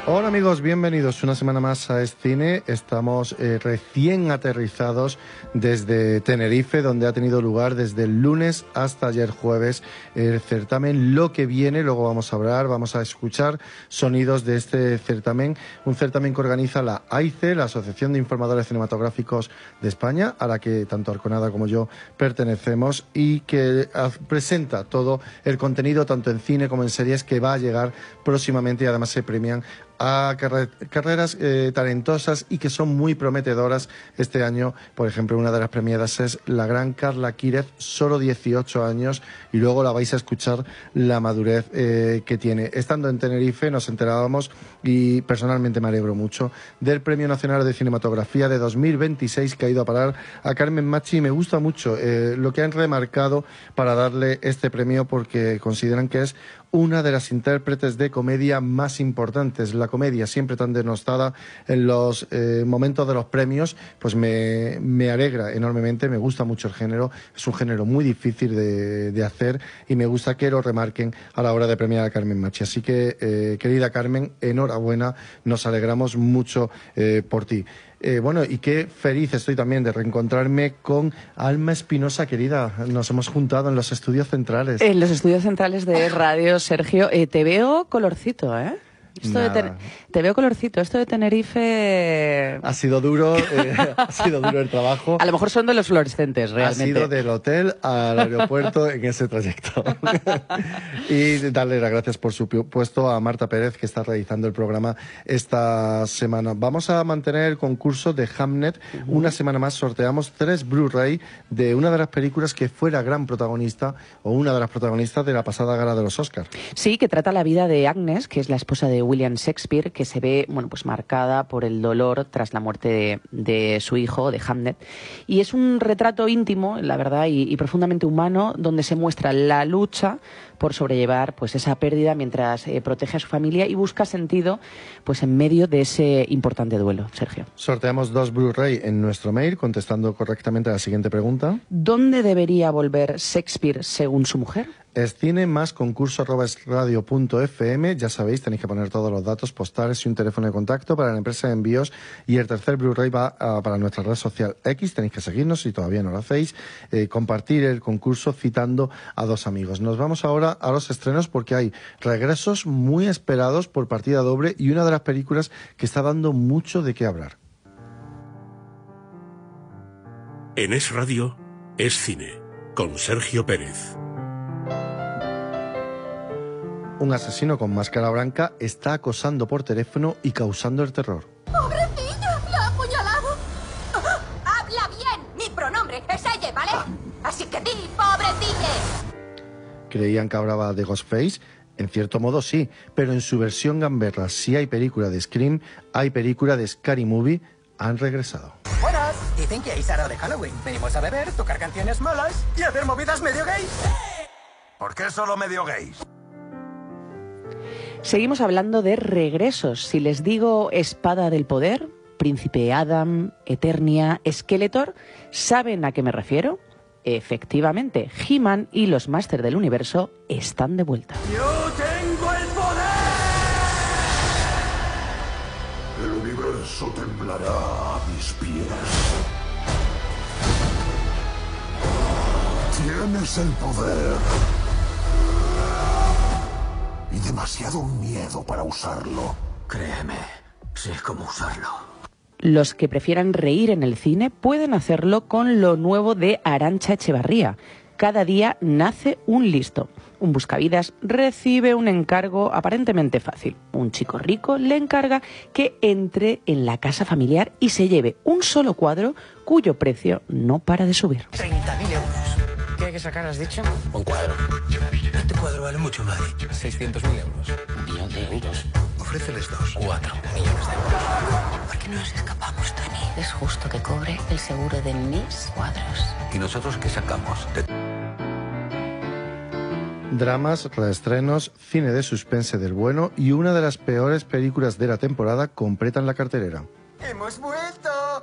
Hola amigos, bienvenidos una semana más a Es Cine. Estamos recién aterrizados desde Tenerife, donde ha tenido lugar desde el lunes hasta ayer jueves el certamen Lo que viene. Luego vamos a escuchar sonidos de este certamen, un certamen que organiza la AICE, la Asociación de Informadores Cinematográficos de España, a la que tanto Arconada como yo pertenecemos, y que presenta todo el contenido, tanto en cine como en series, que va a llegar próximamente, y además se premian a carreras talentosas y que son muy prometedoras este año. Por ejemplo, una de las premiadas es la gran Carla Quírez, solo 18 años, y luego la vais a escuchar la madurez que tiene. Estando en Tenerife nos enterábamos, y personalmente me alegro mucho, del Premio Nacional de Cinematografía de 2026 que ha ido a parar a Carmen Machi, y me gusta mucho lo que han remarcado para darle este premio, porque consideran que es una de las intérpretes de comedia más importantes. La comedia, siempre tan denostada en los momentos de los premios, pues me alegra enormemente, me gusta mucho el género, es un género muy difícil de hacer, y me gusta que lo remarquen a la hora de premiar a Carmen Machi. Así que, querida Carmen, enhorabuena, nos alegramos mucho por ti. Bueno, y qué feliz estoy también de reencontrarme con Alma Espinosa, querida. Nos hemos juntado en los estudios centrales. En los estudios centrales de radio, Sergio. Te veo colorcito, ¿eh? Te veo colorcito. Esto de Tenerife... Ha sido duro, ha sido duro el trabajo. A lo mejor son de los fluorescentes, realmente. Ha sido del hotel al aeropuerto en ese trayecto. Y darle las gracias por su puesto a Marta Pérez, que está realizando el programa esta semana. Vamos a mantener el concurso de Hamnet. Una semana más sorteamos 3 Blu-ray de una de las películas que fue la gran protagonista, o una de las protagonistas de la pasada gala de los Oscars. Sí, que trata la vida de Agnes, que es la esposa de William Shakespeare, que se ve, bueno, pues marcada por el dolor tras la muerte de su hijo, de Hamnet. Y es un retrato íntimo, la verdad, y profundamente humano, donde se muestra la lucha por sobrellevar pues esa pérdida mientras protege a su familia y busca sentido pues en medio de ese importante duelo. Sergio. Sorteamos 2 Blu-ray en nuestro mail, contestando correctamente a la siguiente pregunta. ¿Dónde debería volver Shakespeare según su mujer? Escine más concurso@esradio.fm. Ya sabéis, tenéis que poner todos los datos postales y un teléfono de contacto para la empresa de envíos. Y el tercer Blu-ray va para nuestra red social X. Tenéis que seguirnos si todavía no lo hacéis. Compartir el concurso citando a 2 amigos. Nos vamos ahora a los estrenos, porque hay regresos muy esperados por partida doble y una de las películas que está dando mucho de qué hablar. En Es Radio, Es Cine, con Sergio Pérez. Un asesino con máscara blanca está acosando por teléfono y causando el terror. ¡Pobrecilla! ¡La ha apuñalado! ¡Habla bien! Mi pronombre es ella, ¿vale? Así que di, pobrecilla. ¿Creían que hablaba de Ghostface? En cierto modo sí, pero en su versión gamberra, si hay película de Scream, hay película de Scary Movie. Han regresado. Buenas, dicen que hay Sara de Halloween. Venimos a beber, tocar canciones malas y hacer movidas medio gays. ¿Por qué solo medio gays? Seguimos hablando de regresos. Si les digo Espada del Poder, Príncipe Adam, Eternia, Skeletor, ¿saben a qué me refiero? Efectivamente, He-Man y los Máster del Universo están de vuelta. ¡Yo tengo el poder! El universo temblará a mis pies. Tienes el poder. Y demasiado miedo para usarlo. Créeme, sé cómo usarlo. Los que prefieran reír en el cine pueden hacerlo con lo nuevo de Arantxa Echevarría. Cada día nace un listo. Un buscavidas recibe un encargo aparentemente fácil. Un chico rico le encarga que entre en la casa familiar y se lleve un solo cuadro cuyo precio no para de subir. 30.000 euros. ¿Qué hay que sacar, has dicho? Un cuadro. Este cuadro vale mucho, madre. 600.000 euros. 1 millón de euros. Ofréceles 2. 4 millones de euros. ¿Por qué no nos escapamos, Tony? Es justo que cobre el seguro de mis cuadros. ¿Y nosotros qué sacamos? Dramas, reestrenos, cine de suspense del bueno y una de las peores películas de la temporada completan la cartelera. ¡Hemos vuelto!